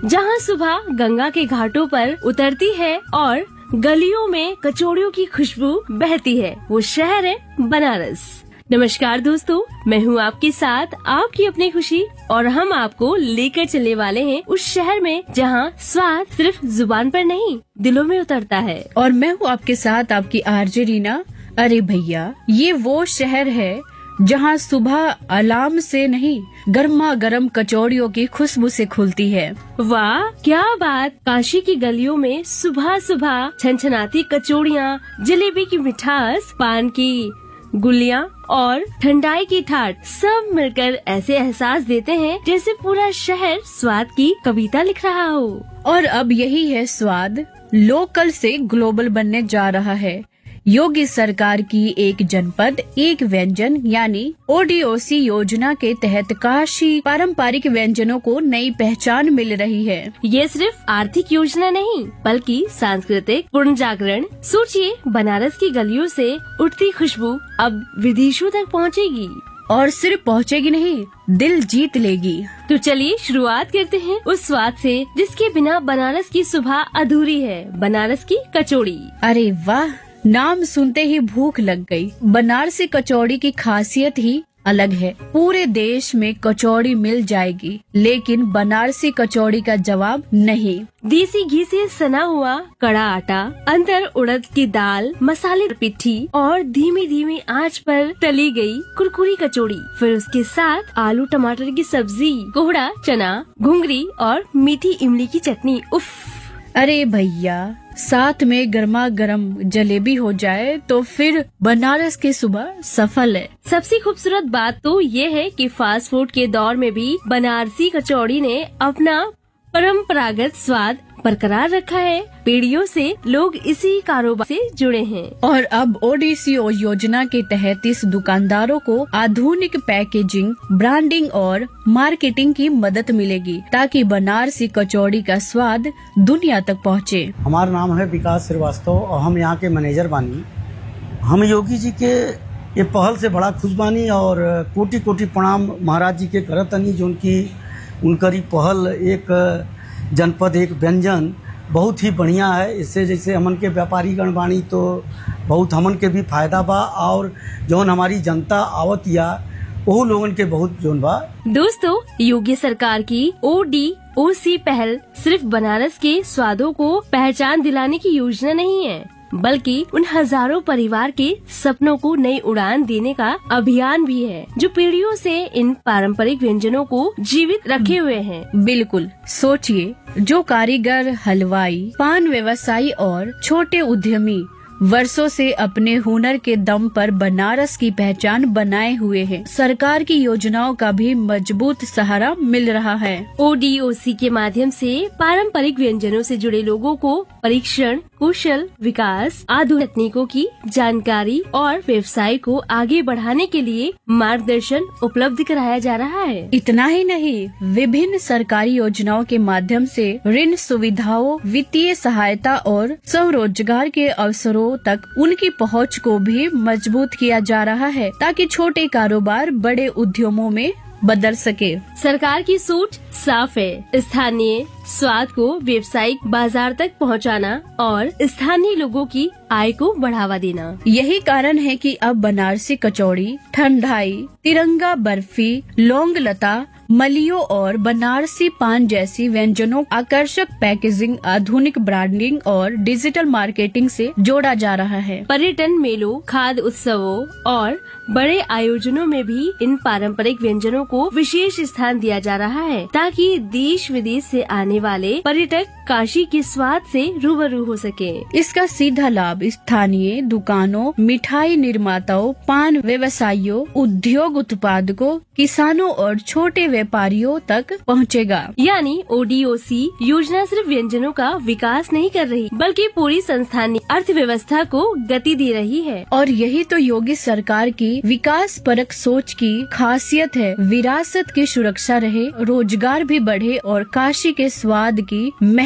जहाँ सुबह गंगा के घाटों पर उतरती है और गलियों में कचौड़ियों की खुशबू बहती है, वो शहर है बनारस। नमस्कार दोस्तों, मैं हूँ आपके साथ आपकी अपनी खुशी और हम आपको लेकर चलने वाले हैं उस शहर में जहाँ स्वाद सिर्फ जुबान पर नहीं दिलों में उतरता है। और मैं हूँ आपके साथ आपकी आरजे रीना। अरे भैया, ये वो शहर है जहाँ सुबह अलार्म से नहीं गर्मा गर्म कचौड़ियों की खुशबू से खुलती है। वाह क्या बात! काशी की गलियों में सुबह सुबह छनछनाती कचौड़ियाँ, जलेबी की मिठास, पान की गुलियाँ और ठंडाई की ठाट सब मिलकर ऐसे एहसास देते हैं जैसे पूरा शहर स्वाद की कविता लिख रहा हो। और अब यही है स्वाद, लोकल से ग्लोबल बनने जा रहा है। योगी सरकार की एक जनपद एक व्यंजन यानी ODOC योजना के तहत काशी पारंपरिक व्यंजनों को नई पहचान मिल रही है। ये सिर्फ आर्थिक योजना नहीं बल्कि सांस्कृतिक पुनर्जागरण। सोचिए, बनारस की गलियों से उठती खुशबू अब विदेशों तक पहुंचेगी। और सिर्फ पहुंचेगी नहीं, दिल जीत लेगी। तो चलिए शुरुआत करते हैं उस स्वाद से जिसके बिना बनारस की सुबह अधूरी है, बनारस की कचौड़ी। अरे वाह, नाम सुनते ही भूख लग गई। बनारसी कचौड़ी की खासियत ही अलग है। पूरे देश में कचौड़ी मिल जाएगी, लेकिन बनारसी कचौड़ी का जवाब नहीं। देसी घी से सना हुआ कड़ा आटा, अंदर उड़द की दाल, मसाले पिट्ठी और धीमी धीमी आंच पर तली गई कुरकुरी कचौड़ी। फिर उसके साथ आलू टमाटर की सब्जी, कोहड़ा चना, घुंगरी और मीठी इमली की चटनी। उफ! अरे भैया, साथ में गर्मा गर्म जलेबी हो जाए तो फिर बनारस की सुबह सफल है। सबसे खूबसूरत बात तो ये है कि फास्ट फूड के दौर में भी बनारसी कचौड़ी ने अपना परंपरागत स्वाद बरकरार रखा है। पीढ़ियों से लोग इसी कारोबार से जुड़े हैं। और अब ODC योजना के तहत इस दुकानदारों को आधुनिक पैकेजिंग, ब्रांडिंग और मार्केटिंग की मदद मिलेगी ताकि बनारसी कचौड़ी का स्वाद दुनिया तक पहुंचे। हमारा नाम है विकास श्रीवास्तव और हम यहाँ के मैनेजर बानी। हम योगी जी के ये पहल से बड़ा खुश बानी और कोटि कोटि प्रणाम महाराज जी के करतनी। जो उनकी पहल एक जनपद एक व्यंजन बहुत ही बढ़िया है। इससे जैसे हमन के व्यापारी गण बानी तो बहुत हमन के भी फायदा बा और जौन हमारी जनता आवत या वो लोगन के बहुत जोन बा। दोस्तों, योगी सरकार की ODOC पहल सिर्फ बनारस के स्वादों को पहचान दिलाने की योजना नहीं है बल्कि उन हजारों परिवार के सपनों को नई उड़ान देने का अभियान भी है जो पीढ़ियों से इन पारंपरिक व्यंजनों को जीवित रखे हुए हैं। बिल्कुल, सोचिए, जो कारीगर, हलवाई, पान व्यवसायी और छोटे उद्यमी वर्षों से अपने हुनर के दम पर बनारस की पहचान बनाए हुए हैं। सरकार की योजनाओं का भी मजबूत सहारा मिल रहा है। ODOC के माध्यम से पारंपरिक व्यंजनों से जुड़े लोगों को परीक्षण, कौशल विकास, आधुनिक तकनीकों की जानकारी और व्यवसाय को आगे बढ़ाने के लिए मार्गदर्शन उपलब्ध कराया जा रहा है। इतना ही नहीं, विभिन्न सरकारी योजनाओं के माध्यम से ऋण सुविधाओं, वित्तीय सहायता और स्वरोजगार के अवसरों तक उनकी पहुंच को भी मजबूत किया जा रहा है ताकि छोटे कारोबार बड़े उद्यमों में बदल सके। सरकार की सोच साफ है, स्थानीय स्वाद को व्यावसायिक बाजार तक पहुंचाना और स्थानीय लोगों की आय को बढ़ावा देना। यही कारण है कि अब बनारसी कचौड़ी, ठंडाई, तिरंगा बर्फी, लौंग लता, मलियो और बनारसी पान जैसी व्यंजनों आकर्षक पैकेजिंग, आधुनिक ब्रांडिंग और डिजिटल मार्केटिंग से जोड़ा जा रहा है। पर्यटन मेलों, खाद्य उत्सवों और बड़े आयोजनों में भी इन पारंपरिक व्यंजनों को विशेष स्थान दिया जा रहा है ताकि देश विदेश से आने वाले पर्यटक काशी के स्वाद से रूबरू हो सके। इसका सीधा लाभ स्थानीय दुकानों, मिठाई निर्माताओं, पान व्यवसायियों, उद्योग उत्पादकों, किसानों और छोटे व्यापारियों तक पहुंचेगा। यानी ODOC योजना सिर्फ व्यंजनों का विकास नहीं कर रही बल्कि पूरी संस्थानीय अर्थव्यवस्था को गति दे रही है। और यही तो योगी सरकार की विकास परक सोच की खासियत है। विरासत की सुरक्षा रहे, रोजगार भी बढ़े और काशी के स्वाद की महक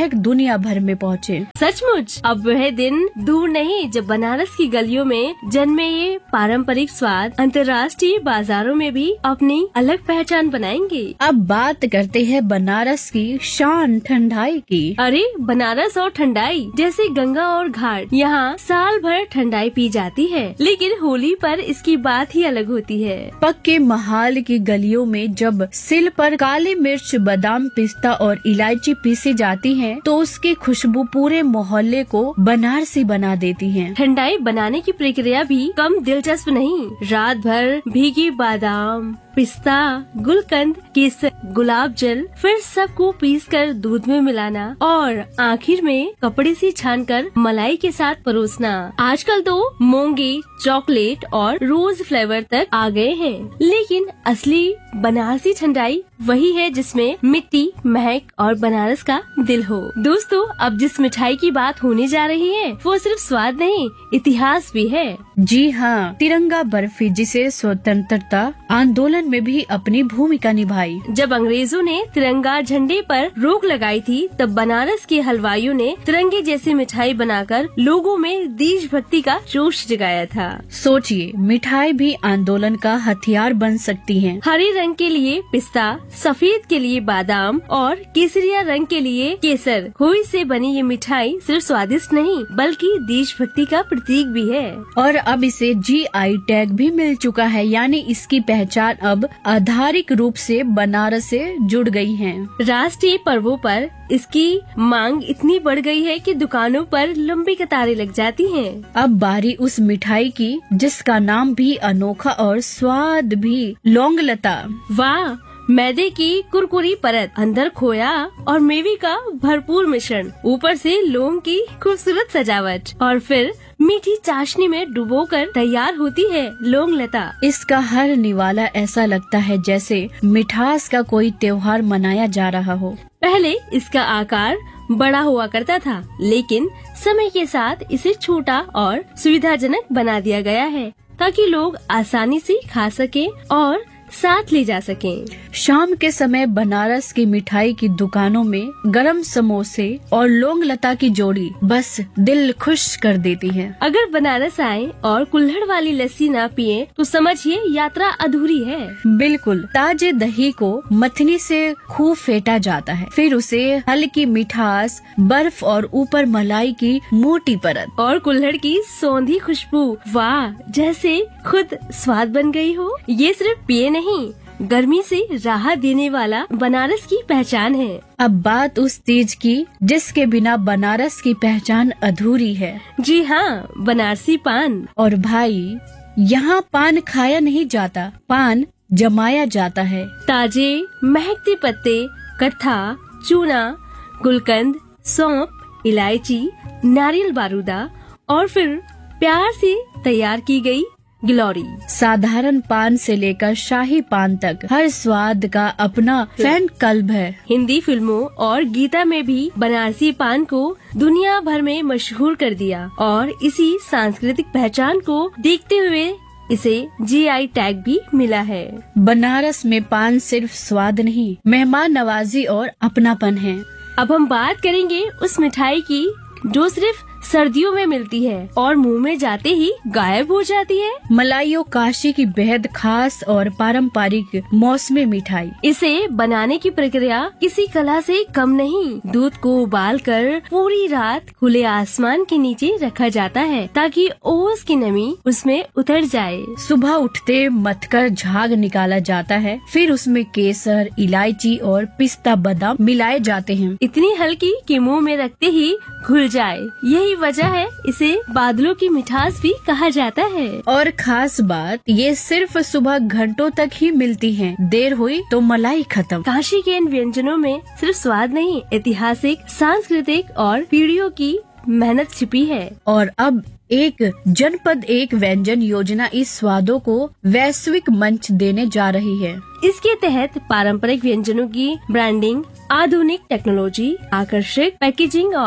महक दुनिया भर में पहुँचे। सचमुच अब वह दिन दूर नहीं जब बनारस की गलियों में जन्मे ये पारंपरिक स्वाद अंतर्राष्ट्रीय बाजारों में भी अपनी अलग पहचान बनाएंगे। अब बात करते हैं बनारस की शान ठंडाई की। अरे बनारस और ठंडाई जैसे गंगा और घाट, यहाँ साल भर ठंडाई पी जाती है, लेकिन होली पर इसकी बात ही अलग होती है। पक्के महाल की गलियों में जब सिल पर काली मिर्च, बादाम, पिस्ता और इलायची पीसी जाती है तो उसकी खुशबू पूरे मोहल्ले को बनारसी बना देती है। ठंडाई बनाने की प्रक्रिया भी कम दिलचस्प नहीं। रात भर भीगी बादाम, पिस्ता, गुलकंद, केसर, गुलाब जल, फिर सबको पीसकर दूध में मिलाना और आखिर में कपड़े से छानकर मलाई के साथ परोसना। आजकल तो मोंगे, चॉकलेट और रोज फ्लेवर तक आ गए हैं, लेकिन असली बनारसी ठंडाई वही है जिसमें मिट्टी, महक और बनारस का दिल हो। दोस्तों, अब जिस मिठाई की बात होने जा रही है वो सिर्फ स्वाद नहीं, इतिहास भी है। जी हाँ, तिरंगा बर्फी, जिसे स्वतंत्रता आंदोलन में भी अपनी भूमिका निभाई। जब अंग्रेजों ने तिरंगा झंडे पर रोक लगाई थी, तब बनारस के हलवाइयों ने तिरंगे जैसी मिठाई बनाकर लोगों में देशभक्ति का जोश जगाया था। सोचिए, मिठाई भी आंदोलन का हथियार बन सकती है। हरे रंग के लिए पिस्ता, सफेद के लिए बादाम और केसरिया रंग के लिए केसर। खोई से बनी ये मिठाई सिर्फ स्वादिष्ट नहीं बल्कि देशभक्ति का प्रतीक भी है। और अब इसे GI टैग भी मिल चुका है, यानी इसकी पहचान अब आधारिक रूप से बनारस से जुड़ गई है। राष्ट्रीय पर्वों पर इसकी मांग इतनी बढ़ गई है कि दुकानों पर लंबी कतारें लग जाती हैं। अब बारी उस मिठाई की जिसका नाम भी अनोखा और स्वाद भी, लौंगलता। वाह, मैदे की कुरकुरी परत, अंदर खोया और मेवे का भरपूर मिश्रण, ऊपर से लौंग की खूबसूरत सजावट और फिर मीठी चाशनी में डुबोकर तैयार होती है लौंगलता। इसका हर निवाला ऐसा लगता है जैसे मिठास का कोई त्योहार मनाया जा रहा हो। पहले इसका आकार बड़ा हुआ करता था, लेकिन समय के साथ इसे छोटा और सुविधाजनक बना दिया गया है ताकि लोग आसानी से खा सकें और साथ ले जा सकें। शाम के समय बनारस की मिठाई की दुकानों में गरम समोसे और लौंगलता की जोड़ी बस दिल खुश कर देती है। अगर बनारस आए और कुल्हड़ वाली लस्सी ना पिए तो समझिए यात्रा अधूरी है। बिल्कुल, ताजे दही को मथनी से खूब फेंटा जाता है, फिर उसे हल्की मिठास, बर्फ और ऊपर मलाई की मोटी परत और कुल्हड़ की सौंधी खुशबू। वाह, जैसे खुद स्वाद बन गई हो। ये सिर्फ पिए नहीं, गर्मी से राहत देने वाला बनारस की पहचान है। अब बात उस चीज की जिसके बिना बनारस की पहचान अधूरी है। जी हाँ, बनारसी पान। और भाई, यहाँ पान खाया नहीं जाता, पान जमाया जाता है। ताजे महकते पत्ते, कट्ठा, चूना, गुलकंद, सौंफ, इलायची, नारियल बारूदा और फिर प्यार से तैयार की गई गिलौरी। साधारण पान से लेकर शाही पान तक हर स्वाद का अपना फैन क्लब है। हिंदी फिल्मों और गीता में भी बनारसी पान को दुनिया भर में मशहूर कर दिया और इसी सांस्कृतिक पहचान को देखते हुए इसे GI टैग भी मिला है। बनारस में पान सिर्फ स्वाद नहीं, मेहमान नवाजी और अपनापन है। अब हम बात करेंगे उस मिठाई की जो सिर्फ सर्दियों में मिलती है और मुंह में जाते ही गायब हो जाती है। मलाइयो काशी की बेहद खास और पारंपरिक मौसमी मिठाई। इसे बनाने की प्रक्रिया किसी कला से कम नहीं। दूध को उबालकर पूरी रात खुले आसमान के नीचे रखा जाता है ताकि ओस की नमी उसमें उतर जाए। सुबह उठते मथकर झाग निकाला जाता है, फिर उसमें केसर, इलायची और पिस्ता बादाम मिलाए जाते हैं। इतनी हल्की कि मुंह में रखते ही घुल जाए। यही वजह है इसे बादलों की मिठास भी कहा जाता है। और खास बात, ये सिर्फ सुबह घंटों तक ही मिलती है, देर हुई तो मलाई खत्म। काशी के इन व्यंजनों में सिर्फ स्वाद नहीं, ऐतिहासिक, सांस्कृतिक और पीढ़ियों की मेहनत छिपी है। और अब एक जनपद एक व्यंजन योजना इस स्वादों को वैश्विक मंच देने जा रही है। इसके तहत पारंपरिक व्यंजनों की ब्रांडिंग, आधुनिक टेक्नोलॉजी, आकर्षक पैकेजिंग और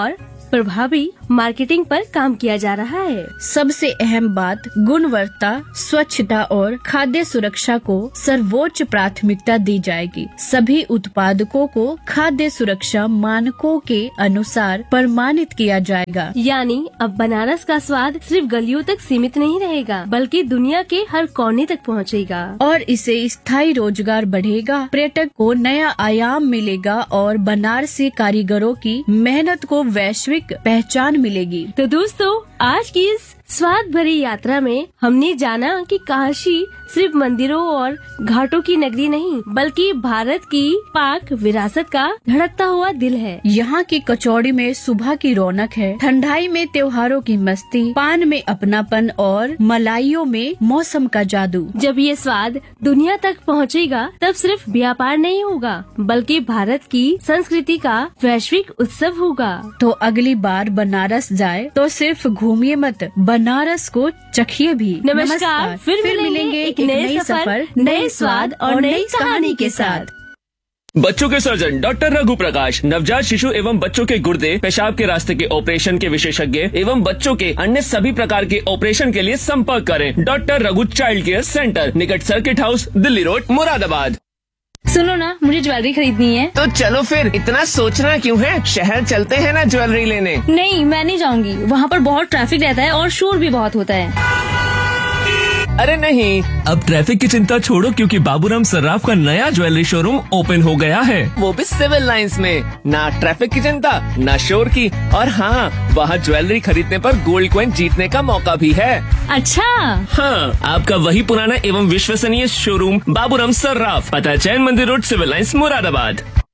प्रभावी मार्केटिंग पर काम किया जा रहा है। सबसे अहम बात गुणवत्ता, स्वच्छता और खाद्य सुरक्षा को सर्वोच्च प्राथमिकता दी जाएगी। सभी उत्पादकों को खाद्य सुरक्षा मानकों के अनुसार प्रमाणित किया जाएगा। यानी अब बनारस का स्वाद सिर्फ गलियों तक सीमित नहीं रहेगा, बल्कि दुनिया के हर कोने तक पहुंचेगा। और इससे स्थायी रोजगार बढ़ेगा, पर्यटक को नया आयाम मिलेगा और बनारसी कारीगरों की मेहनत को वैश्विक पहचान मिलेगी। तो दोस्तों, आज की इस स्वाद भरी यात्रा में हमने जाना कि काशी सिर्फ मंदिरों और घाटों की नगरी नहीं, बल्कि भारत की पाक विरासत का धड़कता हुआ दिल है। यहाँ की कचौड़ी में सुबह की रौनक है, ठंडाई में त्योहारों की मस्ती, पान में अपनापन और मलाइयों में मौसम का जादू। जब ये स्वाद दुनिया तक पहुँचेगा, तब सिर्फ व्यापार नहीं होगा, बल्कि भारत की संस्कृति का वैश्विक उत्सव होगा। तो अगली बार बनारस जाए तो सिर्फ घूमिए मत, बनारस को चखिए भी। नमस्कार, फिर मिलेंगे एक नए सफर, नए स्वाद और नई कहानी के साथ। बच्चों के सर्जन डॉक्टर रघु प्रकाश, नवजात शिशु एवं बच्चों के गुर्दे, पेशाब के रास्ते के ऑपरेशन के विशेषज्ञ एवं बच्चों के अन्य सभी प्रकार के ऑपरेशन के लिए संपर्क करें। Doctor Raghu child care centre, निकट circuit house, Delhi road, Moradabad. सुनो ना, मुझे ज्वेलरी खरीदनी है। तो चलो फिर, इतना सोचना क्यों है, शहर चलते हैं ना ज्वेलरी लेने। नहीं, मैं नहीं जाऊंगी, वहाँ पर बहुत ट्रैफिक रहता है और शोर भी बहुत होता है। अरे नहीं, अब ट्रैफिक की चिंता छोड़ो, क्योंकि बाबूराम सर्राफ का नया ज्वेलरी शोरूम ओपन हो गया है। वो भी सिविल लाइंस में। ना ट्रैफिक की चिंता, ना शोर की, और हाँ, वहाँ ज्वेलरी खरीदने पर गोल्ड कॉइन जीतने का मौका भी है। अच्छा। हाँ, आपका वही पुराना एवं विश्वसनीय शोरूम बाबूराम सर्राफ, पता चैन मंदिर रोड, सिविल लाइंस, मुरादाबाद।